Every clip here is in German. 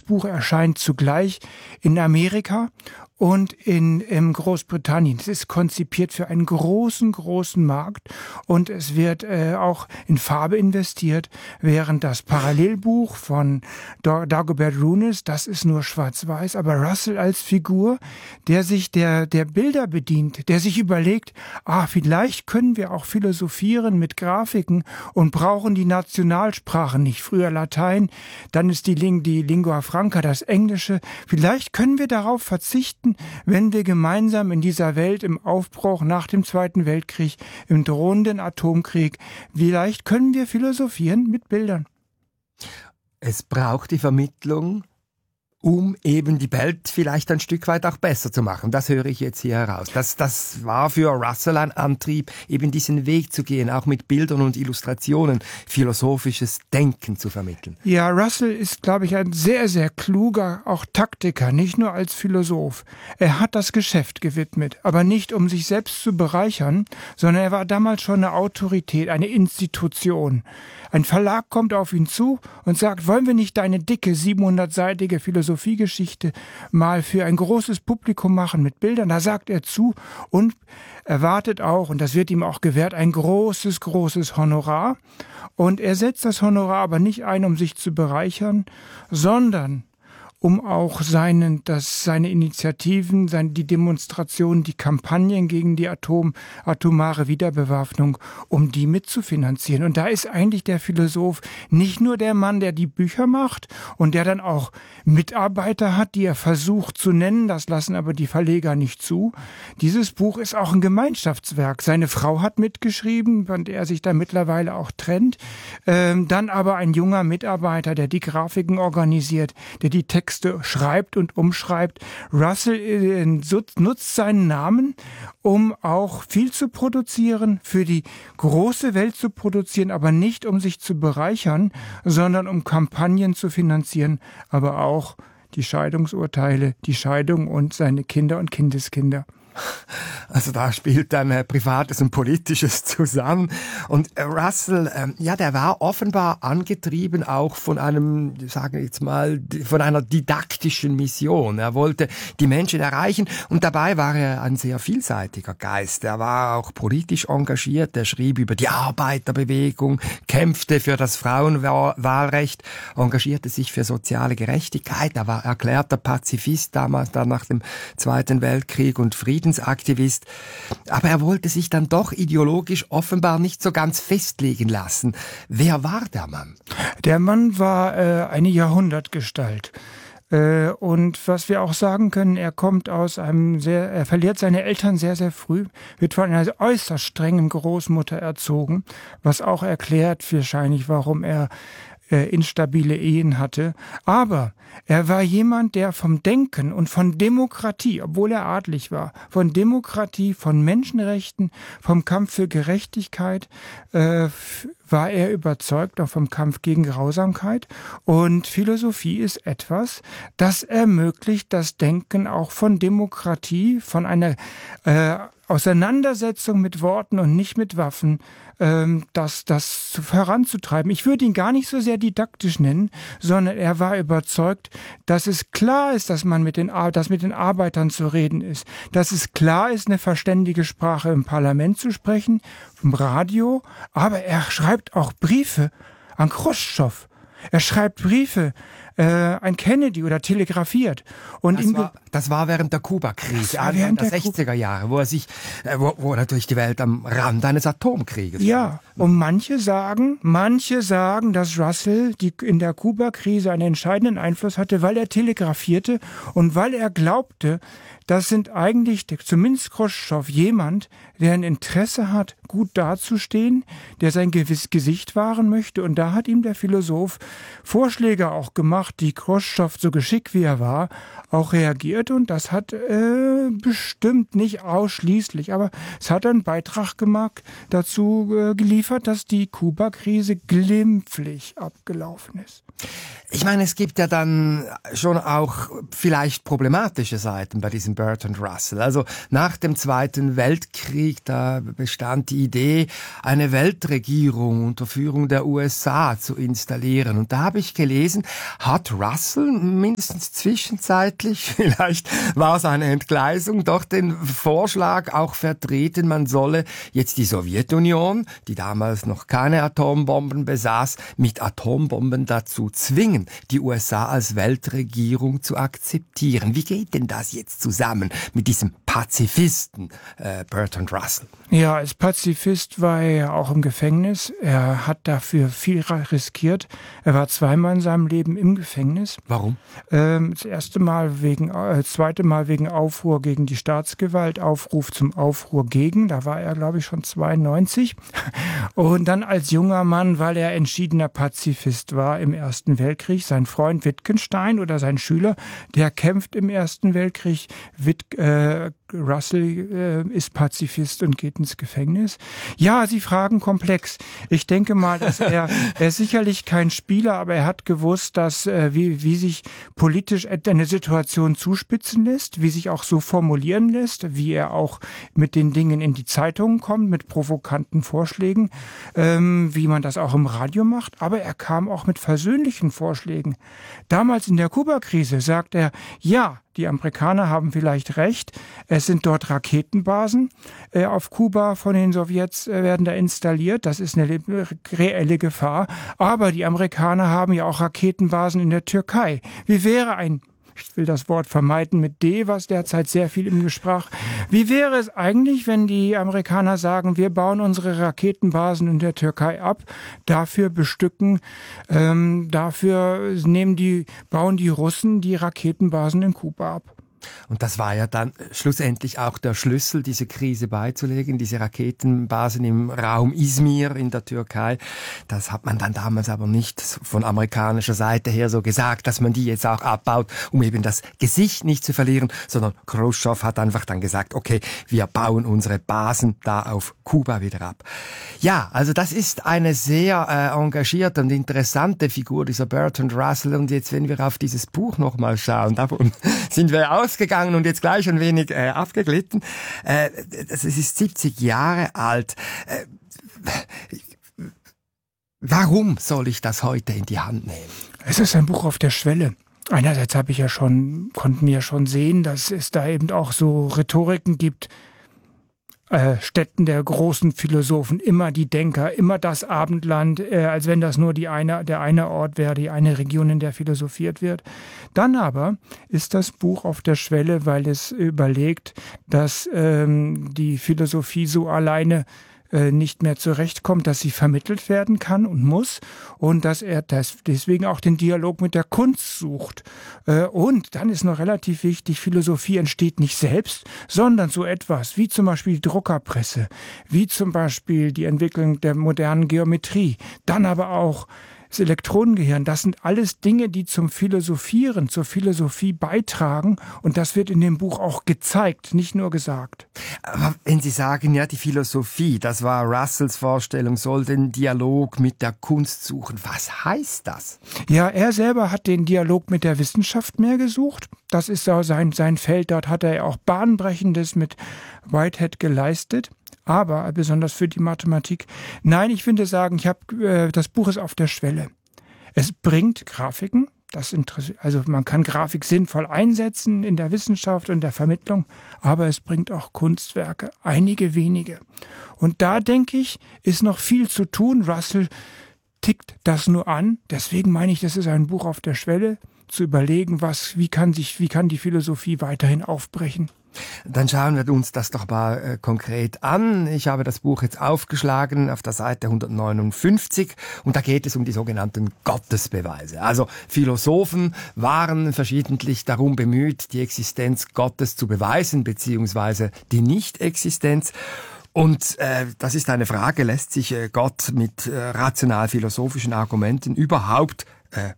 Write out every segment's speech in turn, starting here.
Buch erscheint zugleich in Amerika und in Großbritannien. Es ist konzipiert für einen großen Markt und es wird auch in Farbe investiert, während das Parallelbuch von Dagobert Runes, das ist nur schwarz-weiß, aber Russell als Figur, der sich der Bilder bedient, der sich überlegt, vielleicht können wir auch philosophieren mit Grafiken und brauchen die Nationalsprachen nicht. Früher Latein, dann ist die Lingua Franca, das Englische. Vielleicht können wir darauf verzichten, wenn wir gemeinsam in dieser Welt im Aufbruch nach dem Zweiten Weltkrieg, im drohenden Atomkrieg, vielleicht können wir philosophieren mit Bildern. Es braucht die Vermittlung, um eben die Welt vielleicht ein Stück weit auch besser zu machen. Das höre ich jetzt hier heraus. Das war für Russell ein Antrieb, eben diesen Weg zu gehen, auch mit Bildern und Illustrationen philosophisches Denken zu vermitteln. Ja, Russell ist, glaube ich, ein sehr, sehr kluger, auch Taktiker, nicht nur als Philosoph. Er hat das Geschäft gewidmet, aber nicht um sich selbst zu bereichern, sondern er war damals schon eine Autorität, eine Institution. Ein Verlag kommt auf ihn zu und sagt, wollen wir nicht deine dicke 700-seitige Philosophiegeschichte mal für ein großes Publikum machen mit Bildern? Da sagt er zu und erwartet auch, und das wird ihm auch gewährt, ein großes Honorar. Und er setzt das Honorar aber nicht ein, um sich zu bereichern, sondern um auch seine Initiativen, die Demonstrationen, die Kampagnen gegen die atomare Wiederbewaffnung, um die mitzufinanzieren. Und da ist eigentlich der Philosoph nicht nur der Mann, der die Bücher macht und der dann auch Mitarbeiter hat, die er versucht zu nennen, das lassen aber die Verleger nicht zu. Dieses Buch ist auch ein Gemeinschaftswerk. Seine Frau hat mitgeschrieben, von der er sich da mittlerweile auch trennt. Dann aber ein junger Mitarbeiter, der die Grafiken organisiert, der die Texte schreibt und umschreibt. Russell nutzt seinen Namen, um auch viel zu produzieren, für die große Welt zu produzieren, aber nicht um sich zu bereichern, sondern um Kampagnen zu finanzieren, aber auch die Scheidungsurteile, die Scheidung und seine Kinder und Kindeskinder. Also da spielt dann Privates und Politisches zusammen. Und Russell, der war offenbar angetrieben auch von einem, sagen wir jetzt mal, von einer didaktischen Mission. Er wollte die Menschen erreichen und dabei war er ein sehr vielseitiger Geist. Er war auch politisch engagiert. Er schrieb über die Arbeiterbewegung, kämpfte für das Frauenwahlrecht, engagierte sich für soziale Gerechtigkeit. Er war erklärter Pazifist damals, dann nach dem Zweiten Weltkrieg und Friedensaktivist. Aber er wollte sich dann doch ideologisch offenbar nicht so ganz festlegen lassen. Wer war der Mann? Der Mann war eine Jahrhundertgestalt. Und was wir auch sagen können, er verliert seine Eltern sehr, sehr früh, wird von einer äußerst strengen Großmutter erzogen, was auch erklärt wahrscheinlich, warum er instabile Ehen hatte. Aber er war jemand, der vom Denken und von Demokratie, obwohl er adlig war, von Demokratie, von Menschenrechten, vom Kampf für Gerechtigkeit, war er überzeugt, auch vom Kampf gegen Grausamkeit. Und Philosophie ist etwas, das ermöglicht das Denken auch von Demokratie, von einer Auseinandersetzung mit Worten und nicht mit Waffen, das voranzutreiben. Ich würde ihn gar nicht so sehr didaktisch nennen, sondern er war überzeugt, dass es klar ist, dass mit den Arbeitern zu reden ist, dass es klar ist, eine verständige Sprache im Parlament zu sprechen, im Radio, aber er schreibt auch Briefe an Chruschtschow. Er schreibt Briefe an Kennedy oder telegrafiert. Und das war während der Kuba-Krise, während der 60er Jahre, wo er natürlich die Welt am Rand eines Atomkrieges war. Ja, und manche sagen, dass Russell in der Kuba-Krise einen entscheidenden Einfluss hatte, weil er telegrafierte und weil er glaubte, das sind eigentlich, zumindest Chruschtschow, jemand, der ein Interesse hat, gut dazustehen, der sein gewisses Gesicht wahren möchte. Und da hat ihm der Philosoph Vorschläge auch gemacht, die Chruschtschow, so geschickt wie er war, auch reagiert. Und das hat bestimmt nicht ausschließlich, aber es hat einen Beitrag dazu geliefert, dass die Kuba-Krise glimpflich abgelaufen ist. Ich meine, es gibt ja dann schon auch vielleicht problematische Seiten bei diesem Bertrand Russell. Also nach dem Zweiten Weltkrieg, da bestand die Idee, eine Weltregierung unter Führung der USA zu installieren. Und da habe ich gelesen, hat hat Russell mindestens zwischenzeitlich, vielleicht war es eine Entgleisung, doch den Vorschlag auch vertreten, man solle jetzt die Sowjetunion, die damals noch keine Atombomben besaß, mit Atombomben dazu zwingen, die USA als Weltregierung zu akzeptieren. Wie geht denn das jetzt zusammen mit diesem Pazifisten Bertrand Russell? Ja, als Pazifist war er ja auch im Gefängnis. Er hat dafür viel riskiert. Er war zweimal in seinem Leben im Gefängnis. Warum? Das zweite Mal wegen Aufruhr gegen die Staatsgewalt, Aufruf zum Aufruhr gegen. Da war er, glaube ich, schon 92. Und dann als junger Mann, weil er entschiedener Pazifist war im Ersten Weltkrieg. Sein Freund Wittgenstein oder sein Schüler, der kämpft im Ersten Weltkrieg. Russell ist Pazifist und geht ins Gefängnis. Ja, Sie fragen komplex. Ich denke mal, dass er ist sicherlich kein Spieler, aber er hat gewusst, dass wie sich politisch eine Situation zuspitzen lässt, wie sich auch so formulieren lässt, wie er auch mit den Dingen in die Zeitungen kommt, mit provokanten Vorschlägen, wie man das auch im Radio macht. Aber er kam auch mit versöhnlichen Vorschlägen. Damals in der Kuba-Krise sagt er, ja, die Amerikaner haben vielleicht recht. Es sind dort Raketenbasen auf Kuba von den Sowjets werden da installiert. Das ist eine reelle Gefahr. Aber die Amerikaner haben ja auch Raketenbasen in der Türkei. Wie wäre ich will das Wort vermeiden mit D, was derzeit sehr viel im Gespräch. Wie wäre es eigentlich, wenn die Amerikaner sagen, wir bauen unsere Raketenbasen in der Türkei ab, dafür bestücken, bauen die Russen die Raketenbasen in Kuba ab? Und das war ja dann schlussendlich auch der Schlüssel, diese Krise beizulegen, diese Raketenbasen im Raum Izmir in der Türkei. Das hat man dann damals aber nicht von amerikanischer Seite her so gesagt, dass man die jetzt auch abbaut, um eben das Gesicht nicht zu verlieren, sondern Khrushchev hat einfach dann gesagt, okay, wir bauen unsere Basen da auf Kuba wieder ab. Ja, also das ist eine sehr engagierte und interessante Figur, dieser Bertrand Russell. Und jetzt, wenn wir auf dieses Buch nochmal schauen, davon sind wir ausgegangen und jetzt gleich ein wenig abgeglitten. Es ist 70 Jahre alt. Warum soll ich das heute in die Hand nehmen? Es ist ein Buch auf der Schwelle. Einerseits konnten wir schon sehen, dass es da eben auch so Rhetoriken gibt, Stätten der großen Philosophen, immer die Denker, immer das Abendland, als wenn das nur der eine Ort wäre, die eine Region, in der philosophiert wird. Dann aber ist das Buch auf der Schwelle, weil es überlegt, dass die Philosophie so alleine nicht mehr zurechtkommt, dass sie vermittelt werden kann und muss und dass er deswegen auch den Dialog mit der Kunst sucht. Und dann ist noch relativ wichtig, Philosophie entsteht nicht selbst, sondern so etwas wie zum Beispiel die Druckerpresse, wie zum Beispiel die Entwicklung der modernen Geometrie, dann aber auch das Elektronengehirn, das sind alles Dinge, die zum Philosophieren, zur Philosophie beitragen und das wird in dem Buch auch gezeigt, nicht nur gesagt. Aber wenn Sie sagen, ja, die Philosophie, das war Russells Vorstellung, soll den Dialog mit der Kunst suchen. Was heißt das? Ja, er selber hat den Dialog mit der Wissenschaft mehr gesucht. Das ist so sein Feld, dort hat er auch Bahnbrechendes mit Whitehead geleistet. Aber besonders für die Mathematik. Nein, ich würde sagen, das Buch ist auf der Schwelle. Es bringt Grafiken. Also man kann Grafik sinnvoll einsetzen in der Wissenschaft und der Vermittlung, aber es bringt auch Kunstwerke, einige wenige. Und da, denke ich, ist noch viel zu tun. Russell tickt das nur an. Deswegen meine ich, das ist ein Buch auf der Schwelle, zu überlegen, wie kann die Philosophie weiterhin aufbrechen. Dann schauen wir uns das doch mal konkret an. Ich habe das Buch jetzt aufgeschlagen auf der Seite 159 und da geht es um die sogenannten Gottesbeweise. Also Philosophen waren verschiedentlich darum bemüht, die Existenz Gottes zu beweisen, beziehungsweise die Nicht-Existenz. Und das ist eine Frage, lässt sich Gott mit rational-philosophischen Argumenten überhaupt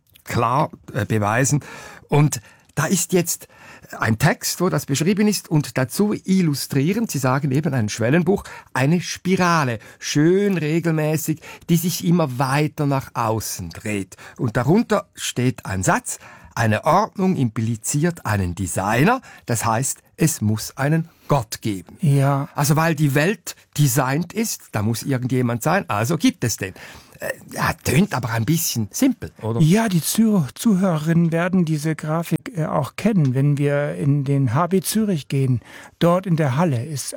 klar beweisen? Und da ist jetzt ein Text, wo das beschrieben ist und dazu illustrierend, Sie sagen eben ein Schwellenbuch, eine Spirale, schön regelmäßig, die sich immer weiter nach außen dreht. Und darunter steht ein Satz: Eine Ordnung impliziert einen Designer, das heißt, es muss einen Gott geben. Ja. Also weil die Welt designt ist, da muss irgendjemand sein, also gibt es den. Ja, tönt aber ein bisschen simpel, oder? Ja, die Zuhörerinnen werden diese Grafik auch kennen, wenn wir in den HB Zürich gehen. Dort in der Halle ist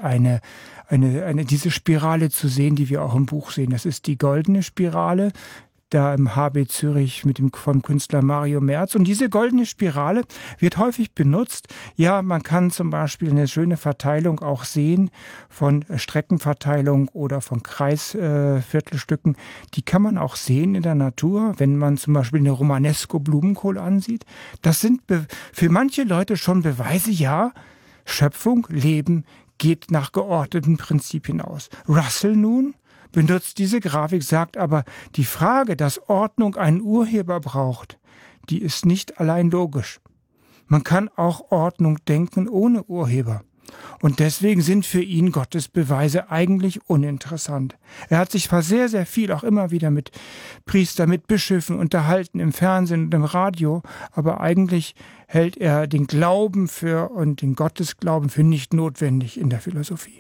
diese Spirale zu sehen, die wir auch im Buch sehen. Das ist die goldene Spirale, da im HB Zürich vom Künstler Mario Merz. Und diese goldene Spirale wird häufig benutzt. Ja, man kann zum Beispiel eine schöne Verteilung auch sehen von Streckenverteilung oder von Kreisviertelstücken. Die kann man auch sehen in der Natur, wenn man zum Beispiel eine Romanesco-Blumenkohl ansieht. Das sind für manche Leute schon Beweise, ja, Schöpfung, Leben geht nach geordneten Prinzipien aus. Russell nun benutzt diese Grafik, sagt aber, die Frage, dass Ordnung einen Urheber braucht, die ist nicht allein logisch. Man kann auch Ordnung denken ohne Urheber. Und deswegen sind für ihn Gottes Beweise eigentlich uninteressant. Er hat sich zwar sehr, sehr viel auch immer wieder mit Priestern, mit Bischöfen unterhalten im Fernsehen und im Radio, aber eigentlich hält er den Glauben und den Gottesglauben für nicht notwendig in der Philosophie.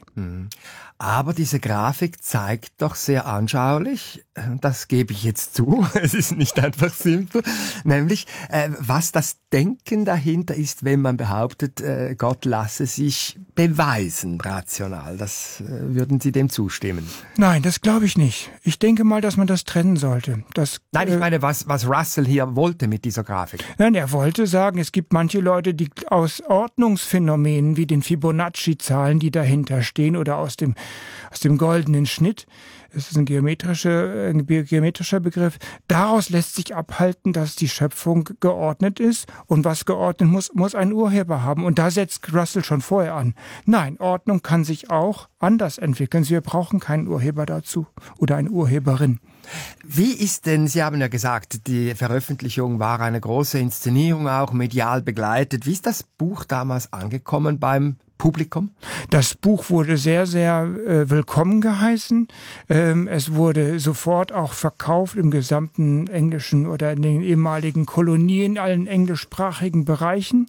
Aber diese Grafik zeigt doch sehr anschaulich, das gebe ich jetzt zu, es ist nicht einfach simpel, nämlich was das Denken dahinter ist, wenn man behauptet, Gott lasse sich beweisen, rational. Das würden Sie dem zustimmen? Nein, das glaube ich nicht. Ich denke mal, dass man das trennen sollte. Nein, ich meine, was Russell hier wollte mit dieser Grafik. Nein, er wollte sagen, es gibt manche Leute, die aus Ordnungsphänomenen wie den Fibonacci-Zahlen, die dahinter stehen, oder aus dem goldenen Schnitt, es ist ein geometrischer Begriff, daraus lässt sich abhalten, dass die Schöpfung geordnet ist, und was geordnet muss einen Urheber haben. Und da setzt Russell schon vorher an. Nein, Ordnung kann sich auch anders entwickeln. Wir brauchen keinen Urheber dazu oder eine Urheberin. Wie ist denn, Sie haben ja gesagt, die Veröffentlichung war eine große Inszenierung, auch medial begleitet. Wie ist das Buch damals angekommen beim Publikum? Das Buch wurde sehr, sehr willkommen geheißen. Es wurde sofort auch verkauft im gesamten englischen oder in den ehemaligen Kolonien, allen englischsprachigen Bereichen.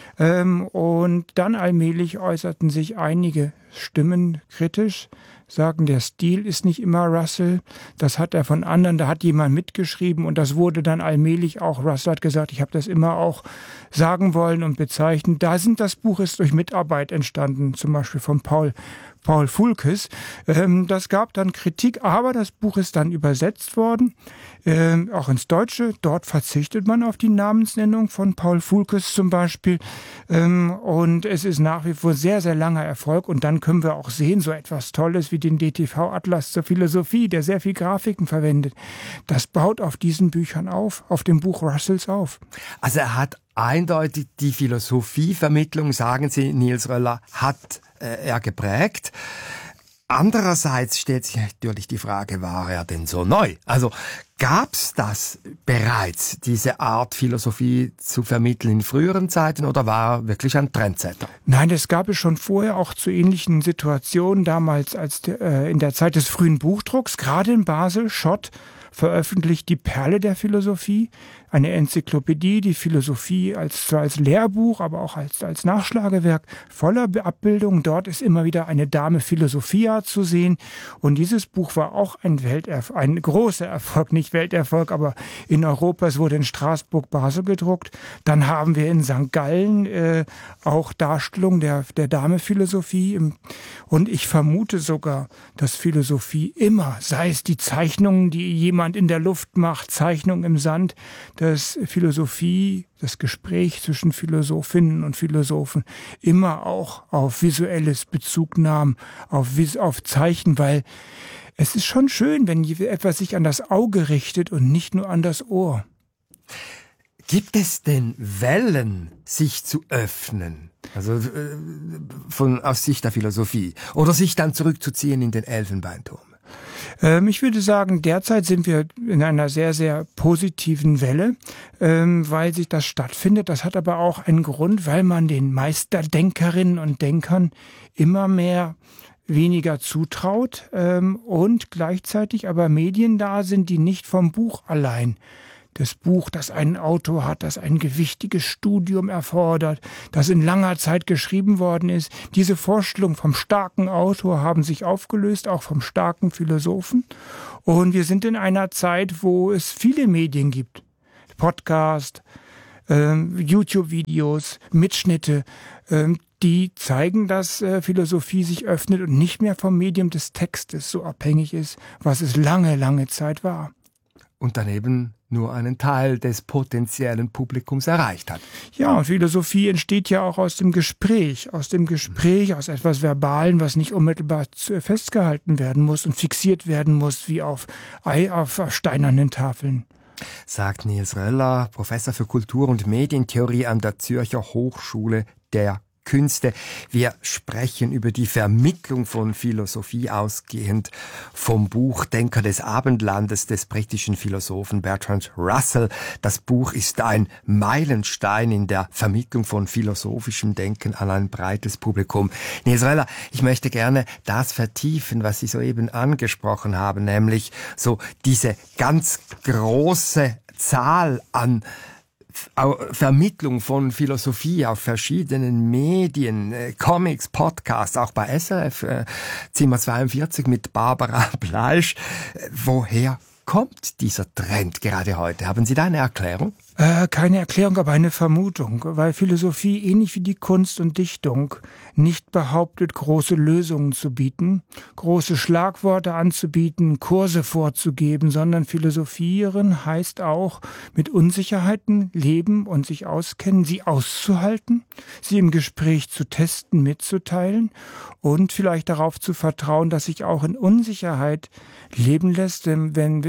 Und dann allmählich äußerten sich einige Stimmen kritisch, sagen, der Stil ist nicht immer Russell, das hat er von anderen, da hat jemand mitgeschrieben, und das wurde dann allmählich auch, Russell hat gesagt, ich habe das immer auch sagen wollen und bezeichnen. Das Buch ist durch Mitarbeit entstanden, zum Beispiel von Paul Fulkes. Das gab dann Kritik, aber das Buch ist dann übersetzt worden, auch ins Deutsche. Dort verzichtet man auf die Namensnennung von Paul Fulkes zum Beispiel. Und es ist nach wie vor sehr, sehr langer Erfolg. Und dann können wir auch sehen, so etwas Tolles wie den DTV-Atlas zur Philosophie, der sehr viel Grafiken verwendet. Das baut auf diesen Büchern auf dem Buch Russells auf. Also er hat eindeutig die Philosophievermittlung, sagen Sie, Nils Röller, hat er geprägt. Andererseits stellt sich natürlich die Frage, war er denn so neu? Also gab's das bereits, diese Art Philosophie zu vermitteln in früheren Zeiten, oder war er wirklich ein Trendsetter? Nein, das gab es schon vorher, auch zu ähnlichen Situationen, damals in der Zeit des frühen Buchdrucks, gerade in Basel. Schott veröffentlicht die Perle der Philosophie, eine Enzyklopädie, die Philosophie zwar als Lehrbuch, aber auch als Nachschlagewerk voller Abbildungen. Dort ist immer wieder eine Dame Philosophia zu sehen. Und dieses Buch war auch ein großer Erfolg, nicht Welterfolg, aber in Europa. Es wurde in Straßburg, Basel gedruckt. Dann haben wir in St. Gallen auch Darstellung der Dame Philosophie. Und ich vermute sogar, dass Philosophie immer, sei es die Zeichnungen, die jemand in der Luft macht, Zeichnungen im Sand, dass Philosophie, das Gespräch zwischen Philosophinnen und Philosophen immer auch auf visuelles Bezug nahm, auf Zeichen, weil es ist schon schön, wenn etwas sich an das Auge richtet und nicht nur an das Ohr. Gibt es denn Wellen, sich zu öffnen? Also aus Sicht der Philosophie. Oder sich dann zurückzuziehen in den Elfenbeinturm? Ich würde sagen, derzeit sind wir in einer sehr, sehr positiven Welle, weil sich das stattfindet. Das hat aber auch einen Grund, weil man den Meisterdenkerinnen und Denkern immer weniger zutraut und gleichzeitig aber Medien da sind, die nicht vom Buch allein Das Buch, das einen Autor hat, das ein gewichtiges Studium erfordert, das in langer Zeit geschrieben worden ist. Diese Vorstellungen vom starken Autor haben sich aufgelöst, auch vom starken Philosophen. Und wir sind in einer Zeit, wo es viele Medien gibt. Podcast, YouTube-Videos, Mitschnitte, die zeigen, dass Philosophie sich öffnet und nicht mehr vom Medium des Textes so abhängig ist, was es lange, lange Zeit war. Und daneben nur einen Teil des potenziellen Publikums erreicht hat. Ja, und Philosophie entsteht ja auch aus dem Gespräch, aus etwas Verbalen, was nicht unmittelbar festgehalten werden muss und fixiert werden muss, wie auf steinernen Tafeln. Sagt Nils Röller, Professor für Kultur- und Medientheorie an der Zürcher Hochschule der Künste. Wir sprechen über die Vermittlung von Philosophie ausgehend vom Buch Denker des Abendlandes des britischen Philosophen Bertrand Russell. Das Buch ist ein Meilenstein in der Vermittlung von philosophischem Denken an ein breites Publikum. Nils Röller, ich möchte gerne das vertiefen, was Sie soeben angesprochen haben, nämlich so diese ganz große Zahl an Vermittlung von Philosophie auf verschiedenen Medien, Comics, Podcasts, auch bei SRF, Zimmer 42 mit Barbara Bleisch. Woher kommt dieser Trend gerade heute? Haben Sie da eine Erklärung? Keine Erklärung, aber eine Vermutung, weil Philosophie ähnlich wie die Kunst und Dichtung nicht behauptet, große Lösungen zu bieten, große Schlagworte anzubieten, Kurse vorzugeben, sondern philosophieren heißt auch, mit Unsicherheiten leben und sich auskennen, sie auszuhalten, sie im Gespräch zu testen, mitzuteilen und vielleicht darauf zu vertrauen, dass sich auch in Unsicherheit leben lässt, wenn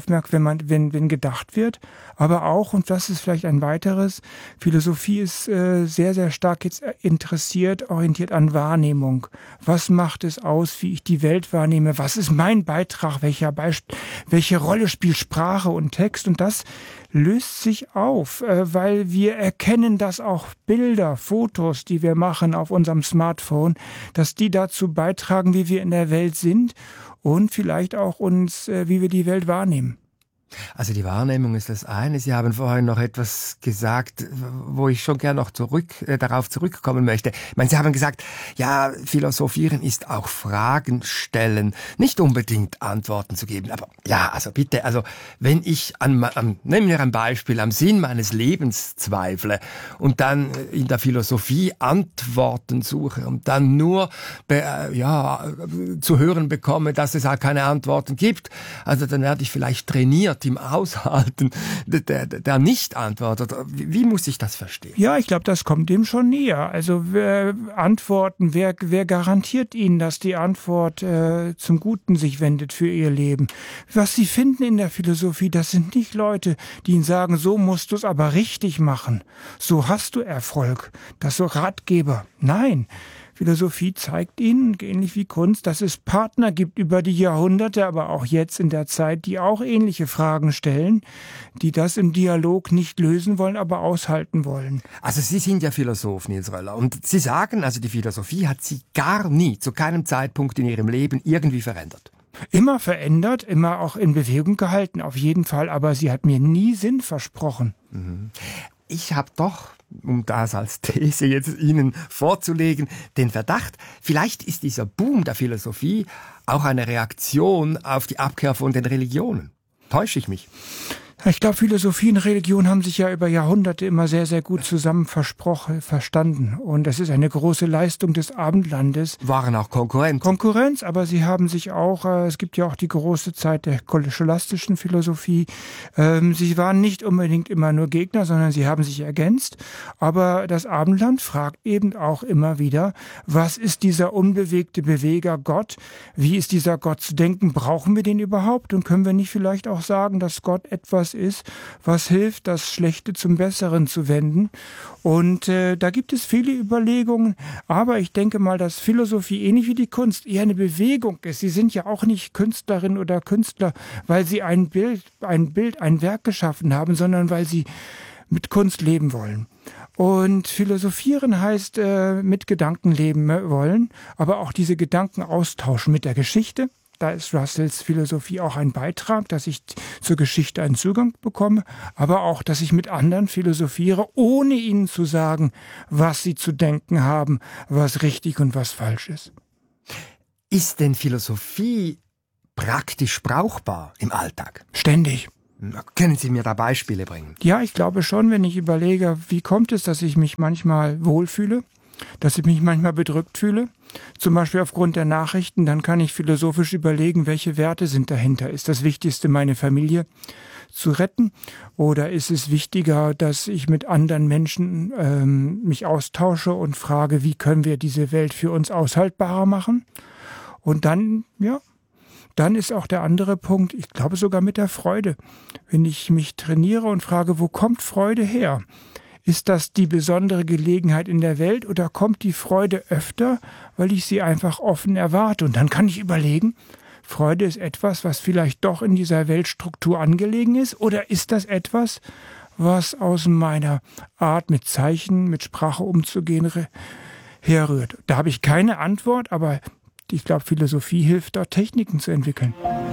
gedacht wird, aber auch, und das ist vielleicht ein weiteres, Philosophie ist sehr, sehr stark jetzt orientiert an Wahrnehmung. Was macht es aus, wie ich die Welt wahrnehme? Was ist mein Beitrag? Welche Rolle spielt Sprache und Text? Und das löst sich auf, weil wir erkennen, dass auch Bilder, Fotos, die wir machen auf unserem Smartphone, dass die dazu beitragen, wie wir in der Welt sind und vielleicht auch wie wir die Welt wahrnehmen. Also die Wahrnehmung ist das eine. Sie haben vorhin noch etwas gesagt, wo ich schon gerne noch darauf zurückkommen möchte. Ich meine, Sie haben gesagt, ja, Philosophieren ist auch Fragen stellen, nicht unbedingt Antworten zu geben. Aber ja, also bitte, also wenn ich nehmen wir ein Beispiel, am Sinn meines Lebens zweifle und dann in der Philosophie Antworten suche und dann nur zu hören bekomme, dass es halt keine Antworten gibt, also dann werde ich vielleicht trainiert im Aushalten der nicht antwortet. Wie muss ich das verstehen? Ja, ich glaube, das kommt dem schon näher. Also wer garantiert Ihnen, dass die Antwort zum Guten sich wendet für Ihr Leben? Was Sie finden in der Philosophie, das sind nicht Leute, die Ihnen sagen, so musst du es aber richtig machen. So hast du Erfolg. Das so Ratgeber. Nein. Philosophie zeigt Ihnen, ähnlich wie Kunst, dass es Partner gibt über die Jahrhunderte, aber auch jetzt in der Zeit, die auch ähnliche Fragen stellen, die das im Dialog nicht lösen wollen, aber aushalten wollen. Also Sie sind ja Philosoph, Nils Röller, und Sie sagen, also die Philosophie hat Sie gar nie, zu keinem Zeitpunkt in Ihrem Leben irgendwie verändert. Immer verändert, immer auch in Bewegung gehalten, auf jeden Fall, aber sie hat mir nie Sinn versprochen. Ich habe doch, um das als These jetzt Ihnen vorzulegen, den Verdacht, vielleicht ist dieser Boom der Philosophie auch eine Reaktion auf die Abkehr von den Religionen. Täusche ich mich? Ich glaube, Philosophie und Religion haben sich ja über Jahrhunderte immer sehr, sehr gut zusammen verstanden. Und das ist eine große Leistung des Abendlandes. Waren auch Konkurrenz, aber sie haben sich auch, es gibt ja auch die große Zeit der scholastischen Philosophie. Sie waren nicht unbedingt immer nur Gegner, sondern sie haben sich ergänzt. Aber das Abendland fragt eben auch immer wieder, was ist dieser unbewegte Beweger Gott? Wie ist dieser Gott zu denken? Brauchen wir den überhaupt? Und können wir nicht vielleicht auch sagen, dass Gott etwas ist, was hilft, das Schlechte zum Besseren zu wenden. Und da gibt es viele Überlegungen, aber ich denke mal, dass Philosophie ähnlich wie die Kunst eher eine Bewegung ist. Sie sind ja auch nicht Künstlerin oder Künstler, weil sie ein Werk geschaffen haben, sondern weil sie mit Kunst leben wollen. Und philosophieren heißt mit Gedanken leben wollen, aber auch diese Gedanken austauschen mit der Geschichte, Da ist Russells Philosophie auch ein Beitrag, dass ich zur Geschichte einen Zugang bekomme, aber auch, dass ich mit anderen philosophiere, ohne ihnen zu sagen, was sie zu denken haben, was richtig und was falsch ist. Ist denn Philosophie praktisch brauchbar im Alltag? Ständig. Können Sie mir da Beispiele bringen? Ja, ich glaube schon, wenn ich überlege, wie kommt es, dass ich mich manchmal wohlfühle, dass ich mich manchmal bedrückt fühle, zum Beispiel aufgrund der Nachrichten, dann kann ich philosophisch überlegen, welche Werte sind dahinter. Ist das Wichtigste, meine Familie zu retten? Oder ist es wichtiger, dass ich mit anderen Menschen mich austausche und frage, wie können wir diese Welt für uns aushaltbarer machen? Und dann, dann ist auch der andere Punkt, ich glaube sogar mit der Freude. Wenn ich mich trainiere und frage, wo kommt Freude her? Ist das die besondere Gelegenheit in der Welt oder kommt die Freude öfter, weil ich sie einfach offen erwarte? Und dann kann ich überlegen, Freude ist etwas, was vielleicht doch in dieser Weltstruktur angelegen ist, oder ist das etwas, was aus meiner Art mit Zeichen, mit Sprache umzugehen herrührt? Da habe ich keine Antwort, aber ich glaube, Philosophie hilft da, Techniken zu entwickeln.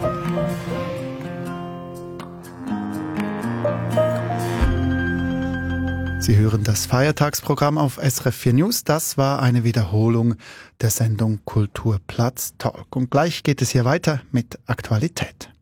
Sie hören das Feiertagsprogramm auf SRF 4 News. Das war eine Wiederholung der Sendung Kulturplatz Talk. Und gleich geht es hier weiter mit Aktualität.